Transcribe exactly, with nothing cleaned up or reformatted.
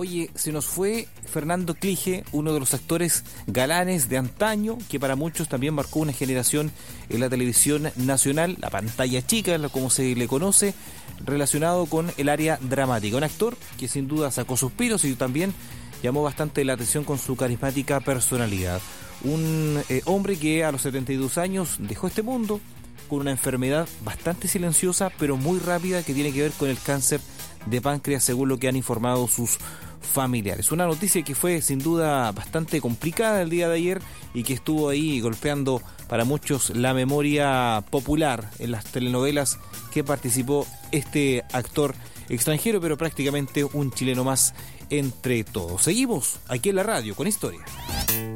Oye, se nos fue Fernando Clige, uno de los actores galanes de antaño, que para muchos también marcó una generación en la televisión nacional, la pantalla chica, como se le conoce, relacionado con el área dramática. Un actor que sin duda sacó suspiros y también llamó bastante la atención con su carismática personalidad. Un eh, hombre que a los setenta y dos años dejó este mundo con una enfermedad bastante silenciosa, pero muy rápida, que tiene que ver con el cáncer de páncreas, según lo que han informado sus familiares. Una noticia que fue sin duda bastante complicada el día de ayer y que estuvo ahí golpeando para muchos la memoria popular en las telenovelas que participó este actor extranjero, pero prácticamente un chileno más entre todos. Seguimos aquí en la radio con Historia.